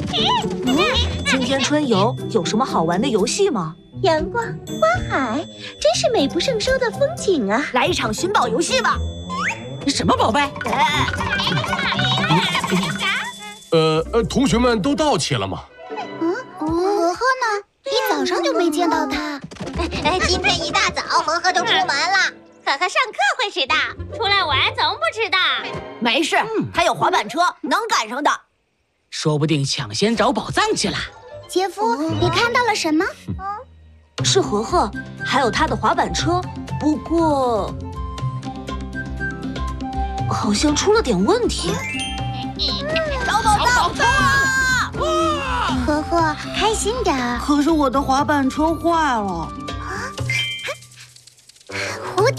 今天春游有什么好玩的游戏吗？ 阳光、花海，真是美不胜收的风景啊！ 来一场寻宝游戏吧！ 什么宝贝？ 同学们都到齐了吗？ 和和呢？一早上就没见到他。 今天一大早，和和就出门了。可和上课会迟到，出来玩总不迟到。 没事，他有滑板车，能赶上的。 说不定抢先找宝藏去了。 杰夫，你看到了什么？ 是和和，还有他的滑板车。不过，好像出了点问题。 找宝藏车啊！ 和和，开心点儿。 可是我的滑板车坏了。